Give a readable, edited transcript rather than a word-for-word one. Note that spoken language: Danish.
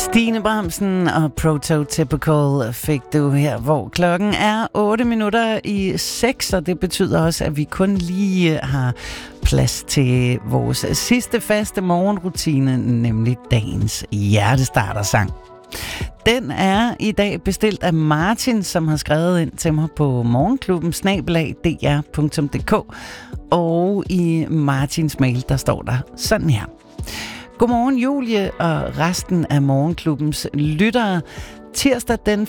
Stine Bramsen og Prototypical fik du her, hvor klokken er 8:06, og det betyder også, at vi kun lige har plads til vores sidste faste morgenrutine, nemlig dagens hjertestartersang. Den er i dag bestilt af Martin, som har skrevet ind til mig på morgenklubben@dr.dk, og i Martins mail, der står der sådan her. Godmorgen Julie og resten af Morgenklubbens lyttere. Tirsdag den